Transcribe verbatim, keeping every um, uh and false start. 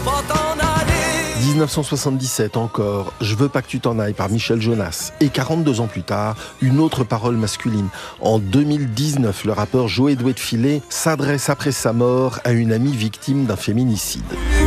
pas t'en aller. dix-neuf cent soixante-dix-sept encore, Je veux pas que tu t'en ailles par Michel Jonas. Et quarante-deux ans plus tard, une autre parole masculine. En deux mille dix-neuf, le rappeur Joey Doué de Filet s'adresse après sa mort à une amie victime d'un féminicide.